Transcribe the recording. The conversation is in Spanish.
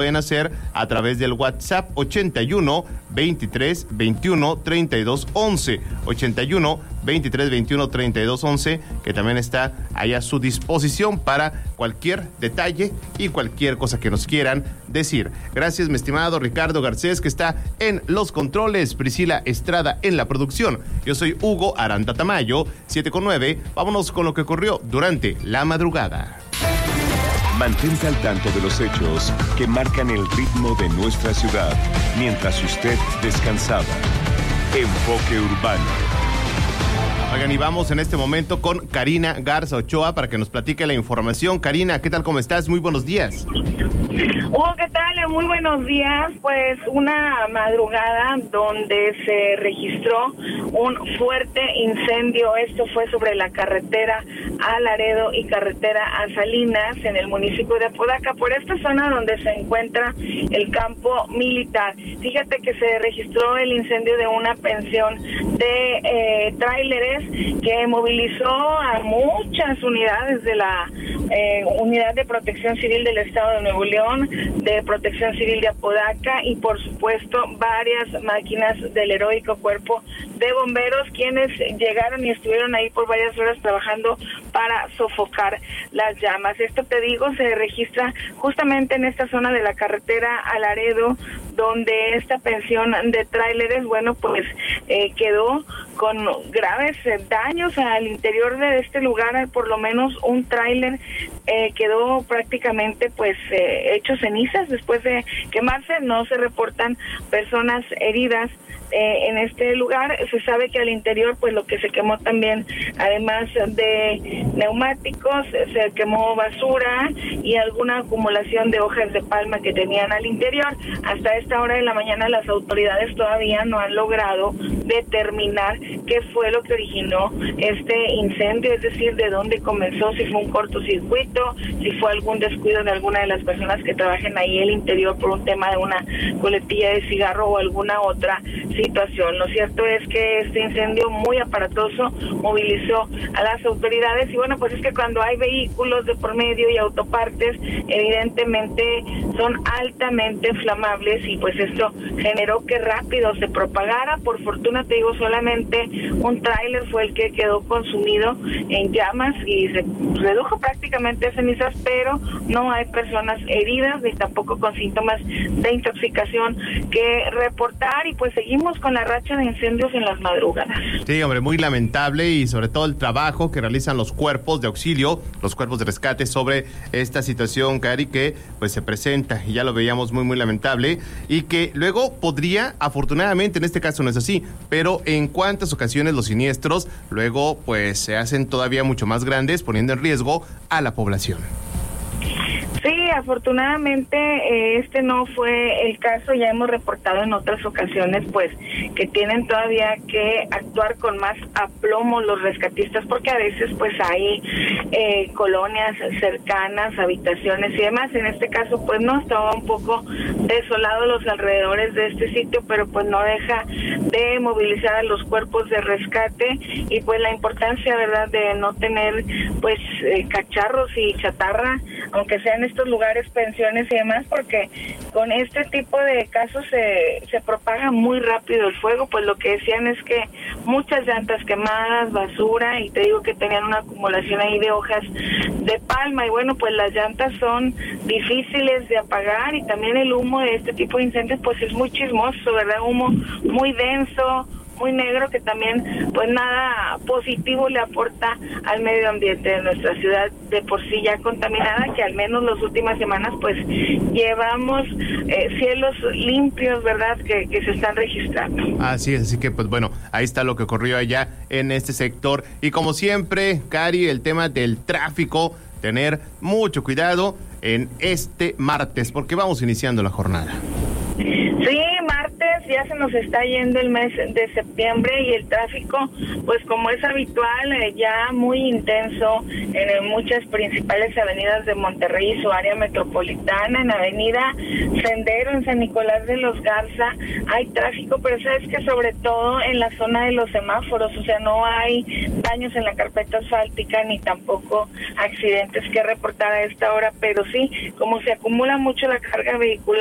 pueden hacer a través del WhatsApp 81 23 21 32 11 81 23 21 32 11, que también está ahí a su disposición para cualquier detalle y cualquier cosa que nos quieran decir. Gracias, mi estimado Ricardo Garcés, que está en los controles, Priscila Estrada en la producción. Yo soy Hugo Aranda Tamayo, 7:09. Vámonos con lo que ocurrió durante la madrugada. Mantente al tanto de los hechos que marcan el ritmo de nuestra ciudad mientras usted descansaba. Enfoque Urbano. Oigan, y vamos en este momento con Karina Garza Ochoa para que nos platique la información. Karina, ¿qué tal? ¿Cómo estás? Muy buenos días. Hugo, ¿qué tal? Muy buenos días. Pues una madrugada donde se registró un fuerte incendio. Esto fue sobre la carretera a Laredo y carretera a Salinas en el municipio de Apodaca, por esta zona donde se encuentra el campo militar. Fíjate que se registró el incendio de una pensión de tráileres que movilizó a muchas unidades de la Unidad de Protección Civil del Estado de Nuevo León, de Protección Civil de Apodaca y por supuesto varias máquinas del heroico Cuerpo de Bomberos, quienes llegaron y estuvieron ahí por varias horas trabajando para sofocar las llamas. Esto, te digo, se registra justamente en esta zona de la carretera a Laredo, donde esta pensión de tráileres, bueno, pues quedó con graves daños al interior de este lugar. Por lo menos un tráiler quedó prácticamente pues hecho cenizas después de quemarse. No se reportan personas heridas en este lugar. Se sabe que al interior pues lo que se quemó también, además de neumáticos, se quemó basura y alguna acumulación de hojas de palma que tenían al interior. Hasta esta hora de la mañana las autoridades todavía no han logrado determinar qué fue lo que originó este incendio, es decir, de dónde comenzó, si fue un cortocircuito, si fue algún descuido de alguna de las personas que trabajen ahí en el interior por un tema de una coletilla de cigarro o alguna otra situación. Lo cierto es que este incendio muy aparatoso movilizó a las autoridades y bueno, pues es que cuando hay vehículos de por medio y autopartes, evidentemente son altamente inflamables y pues esto generó que rápido se propagara. Por fortuna, te digo, solamente un tráiler fue el que quedó consumido en llamas y se redujo prácticamente a cenizas, pero no hay personas heridas ni tampoco con síntomas de intoxicación que reportar y pues seguimos con la racha de incendios en las madrugadas. Sí, hombre, muy lamentable y sobre todo el trabajo que realizan los cuerpos de auxilio, los cuerpos de rescate sobre esta situación, Cari, que pues se presenta y ya lo veíamos muy lamentable y que luego podría, afortunadamente en este caso no es así, pero en cuántas ocasiones los siniestros luego pues se hacen todavía mucho más grandes, poniendo en riesgo a la población. Sí, afortunadamente este no fue el caso. Ya hemos reportado en otras ocasiones pues que tienen todavía que actuar con más aplomo los rescatistas, porque a veces pues hay colonias cercanas, habitaciones y demás. En este caso pues no, estaba un poco desolado los alrededores de este sitio, pero pues no deja de movilizar a los cuerpos de rescate y pues la importancia, verdad, de no tener pues cacharros y chatarra, aunque sean estos lugares, pensiones y demás, porque con este tipo de casos se propaga muy rápido el fuego. Pues lo que decían es que muchas llantas quemadas, basura, y te digo que tenían una acumulación ahí de hojas de palma, y bueno, pues las llantas son difíciles de apagar y también el humo de este tipo de incendios pues es muy chismoso, ¿verdad? Humo muy denso, muy negro, que también pues nada positivo le aporta al medio ambiente de nuestra ciudad, de por sí ya contaminada, que al menos las últimas semanas pues llevamos cielos limpios, ¿verdad?, que se están registrando. Así es, así que pues bueno, ahí está lo que ocurrió allá en este sector. Y como siempre, Cari, el tema del tráfico, tener mucho cuidado en este martes, porque vamos iniciando la jornada. Sí, martes, ya se nos está yendo el mes de septiembre y el tráfico, pues como es habitual, ya muy intenso en muchas principales avenidas de Monterrey y su área metropolitana. En Avenida Sendero, en San Nicolás de los Garza, hay tráfico, pero sabes que sobre todo en la zona de los semáforos, o sea, no hay daños en la carpeta asfáltica ni tampoco accidentes que reportar a esta hora, pero sí, como se acumula mucho la carga vehicular,